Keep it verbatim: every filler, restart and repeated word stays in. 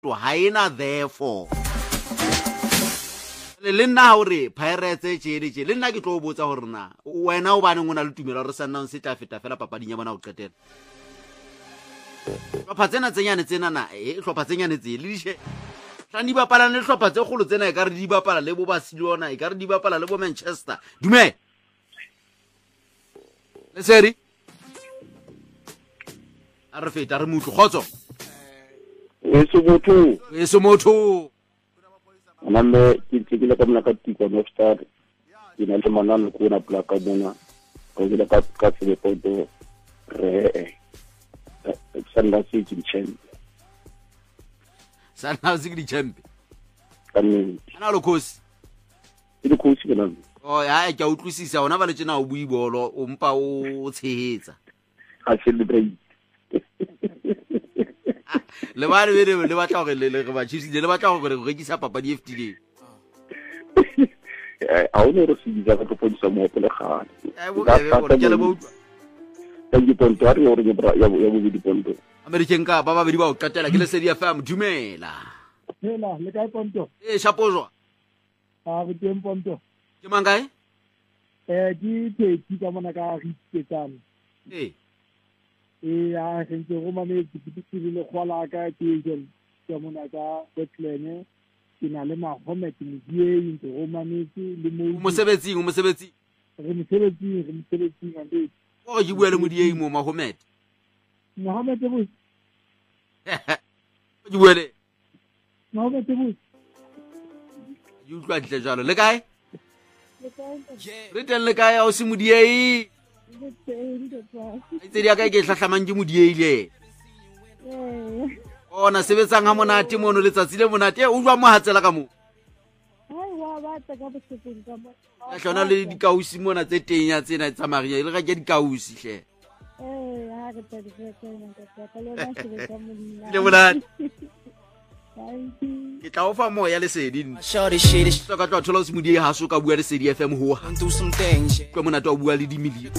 to haina therefore le nna hore Pirates e tshele tshele le nna ke tlo botsa hore na wena o bane ngona le tumela re sanna se tla feta fela papading ya bona o qetela hlopha tsena tsenyane tsena na e hlopha tsenyane tse le dishe tla di bapala le hlopha tse kholo tsena e ka re di bapala le bo Barcelona e ka re di bapala le bo Manchester dume le seri a re feta re mutlo khotso eso motho eso motho name ke tsikile ka mna ka tiko no star ina le manana ko na plaka bona ko ile ka ka se poto re sanda se di champ sanda se di champ kani ana lo khosi ile khosi ke nang oh ya ke a utlwisisa ona ba le tsena o bui bolo o mpa o tshehetsa a celebrate le ba le le le batla gore le le ba tshisi le batla gore go rekisa papa di F T D eh a o ne re se ditsa ka topodisa mo pele ga eh bo ke bo ke le bo thank ponto ari o re ya ya bo di ponto American ka ba ba be di ba o qatela ke le se dia fam dumela hela le kae ponto eh shapozwa a re teng ponto ke mangae eh di teki ka mona ka re tsetsana eh e a sentse go mane ke le khwala ka ke ke mona ka Bethlehem ke na le Mahomet Modiye into go mane le mo mosebetsing o mosebetsi re mosebetsing re mosebetsing ande o ke bua le Modiye mo Mahomet Mahomet bo ke bua le Mahomet bo you tla tle jalo le kae re teng le kae o se Modiye itse dia ka ke hlahlamang ke Modiyeile ona sebetsang ha monate mono letsatsi le monate o jwa mo hatsela ka mo ai wa ba ta ka bosepeng ka mo ya hlona le dikausi mona tse tenya tsena tsa Maria le ga ke dikausi hle eh ha ke tla di tsena ka ka le ba se ka mo le monate ke tla o fa moya le sedin so ka tla thola o se Modiye ha so ka bua le Sedi F M ho ha kwa mona twa bua le di million